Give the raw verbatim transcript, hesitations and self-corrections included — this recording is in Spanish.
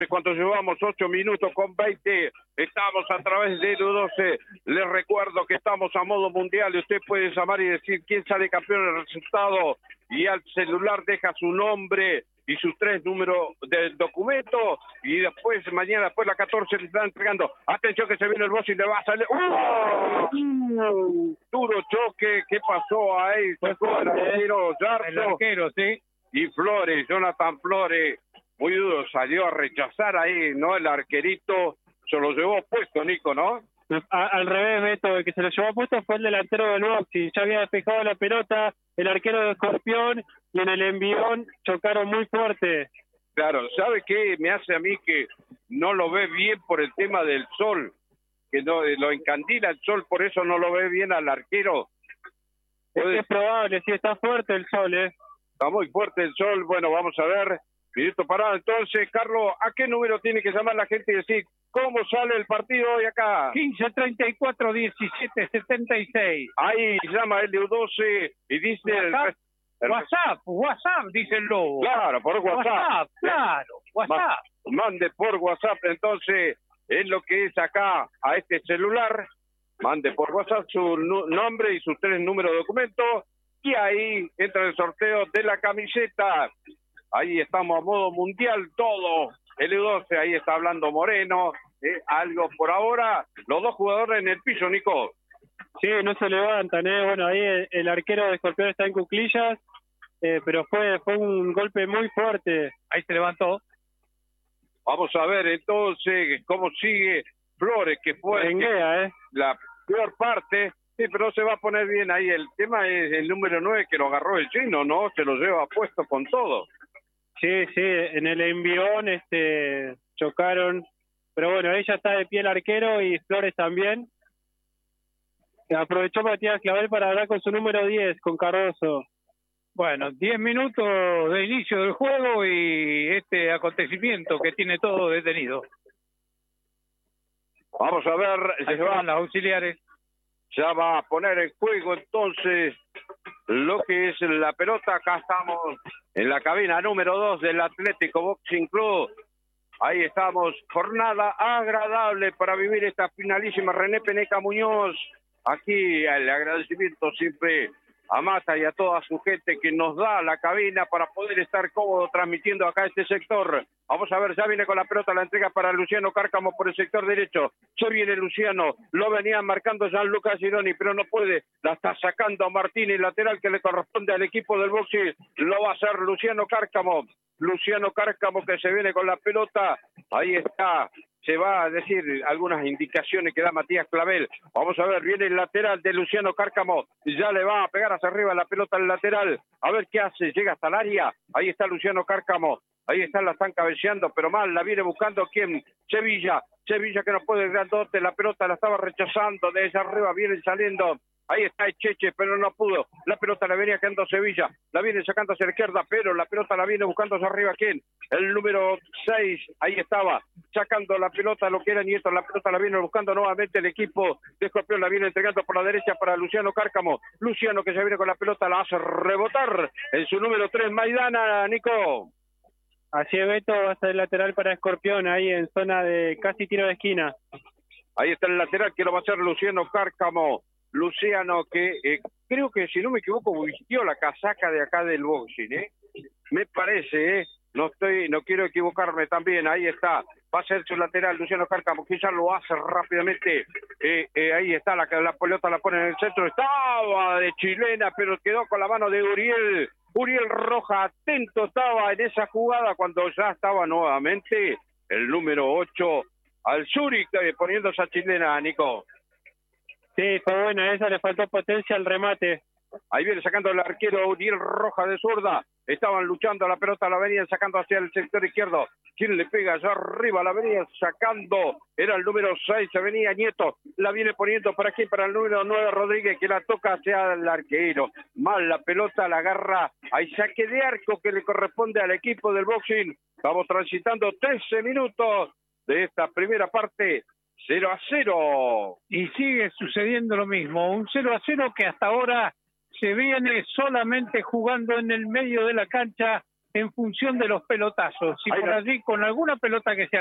Cuando llevamos ocho minutos con veinte, estamos a través de L U doce. Les recuerdo que estamos a modo mundial y usted puede llamar y decir quién sale campeón del resultado y al celular deja su nombre y sus tres números del documento y después, mañana, después la catorce le están entregando. Atención que se viene el boss y le va a salir. ¡Uh! Duro choque. ¿Qué pasó ahí? Sacó el arquero Yarzo. El arquero, sí. Y Flores, Jonathan Flores. Muy duro, salió a rechazar ahí, ¿no? El arquerito se lo llevó puesto, Nico, ¿no? A, al revés, Beto, el que se lo llevó puesto fue el delantero del Boxy. Ya había despejado la pelota, el arquero de Escorpión, y en el envión chocaron muy fuerte. Claro, ¿sabe qué me hace a mí que no lo ve bien por el tema del sol? Que no lo encandila el sol, por eso no lo ve bien al arquero. Es, es probable, sí, está fuerte el sol, ¿eh? Está muy fuerte el sol, bueno, vamos a ver. Minuto parado, entonces, Carlos, ¿a qué número tiene que llamar la gente y decir cómo sale el partido hoy acá? quince treinta y cuatro diecisiete setenta y seis. Ahí llama L U doce y dice... WhatsApp, el, el, WhatsApp, WhatsApp, dice el lobo. Claro, por WhatsApp. WhatsApp, claro, WhatsApp. Mande por WhatsApp, entonces, es lo que es acá a este celular. Mande por WhatsApp su nombre y sus tres números de documento y ahí entra el sorteo de la camiseta. Ahí estamos a modo mundial todo. L U doce, ahí está hablando Moreno. Eh, algo por ahora. Los dos jugadores en el piso, Nico. Sí, no se levantan, ¿eh? Bueno, ahí el, el arquero de Escorpión está en cuclillas, eh, pero fue fue un golpe muy fuerte. Ahí se levantó. Vamos a ver entonces cómo sigue Flores, que fue Renguea, ¿eh? la peor parte. Sí, pero se va a poner bien ahí. El tema es el número nueve que lo agarró el chino, ¿no? Se lo lleva puesto con todo. Sí, sí, en el envión este, chocaron, pero bueno, ella está de pie el arquero y Flores también. Aprovechó Matías Clavel para hablar con su número diez, con Cardoso. Bueno, diez minutos de inicio del juego y este acontecimiento que tiene todo detenido. Vamos a ver, se van las auxiliares. Ya va a poner en juego entonces lo que es la pelota. Acá estamos en la cabina número dos del Atlético Boxing Club. Ahí estamos, jornada agradable para vivir esta finalísima. René Peneca Muñoz, aquí el agradecimiento siempre a Mata y a toda su gente que nos da la cabina para poder estar cómodo transmitiendo acá este sector. Vamos a ver, ya viene con la pelota la entrega para Luciano Cárcamo por el sector derecho. Ya viene Luciano, lo venía marcando Gianluca Gironi, pero no puede. La está sacando Martínez, lateral que le corresponde al equipo del boxing. Lo va a hacer Luciano Cárcamo. Luciano Cárcamo que se viene con la pelota. Ahí está. Se va a decir algunas indicaciones que da Matías Clavel. Vamos a ver, viene el lateral de Luciano Cárcamo. Ya le va a pegar hacia arriba la pelota al lateral. A ver qué hace, llega hasta el área. Ahí está Luciano Cárcamo. Ahí está, la están cabeceando, pero mal, la viene buscando ¿quién? Sevilla. Sevilla que no puede grandote, la pelota la estaba rechazando. De ella arriba viene saliendo. Ahí está Echeche, pero no pudo. La pelota la venía quedando Sevilla. La viene sacando hacia la izquierda, pero la pelota la viene buscando hacia arriba. ¿Quién? El número seis. Ahí estaba. Sacando la pelota, lo que era Nieto. La pelota la viene buscando nuevamente el equipo de Escorpión. La viene entregando por la derecha para Luciano Cárcamo. Luciano que se viene con la pelota, la hace rebotar en su número tres. Maidana, Nico. Así es, Beto, va a ser el lateral para Escorpión, ahí en zona de casi tiro de esquina. Ahí está el lateral que lo va a hacer Luciano Cárcamo. Luciano que eh, creo que si no me equivoco vistió la casaca de acá del boxing, ¿eh? Me parece, ¿eh? No estoy, no quiero equivocarme también. Ahí está, va a ser su lateral Luciano Cárcamo, que ya lo hace rápidamente. Eh, eh, ahí está, la, la pelota la pone en el centro. Estaba de chilena, pero quedó con la mano de Uriel. Uriel Roja, atento estaba en esa jugada cuando ya estaba nuevamente el número ocho al Zurich, eh, poniendo esa chilena, Nico. Sí, fue buena esa, le faltó potencia al remate. Ahí viene sacando el arquero Uriel Roja de zurda. Estaban luchando, la pelota la venían sacando hacia el sector izquierdo. ¿Quién le pega allá arriba? La venían sacando. Era el número seis, se venía Nieto. La viene poniendo por aquí para el número nueve, Rodríguez, que la toca hacia el arquero. Mal la pelota, la agarra. Hay saque de arco que le corresponde al equipo del boxing. Estamos transitando trece minutos de esta primera parte. cero a cero. Y sigue sucediendo lo mismo. Un cero a cero que hasta ahora se viene solamente jugando en el medio de la cancha en función de los pelotazos. Si Ahí por lo- allí con alguna pelota que se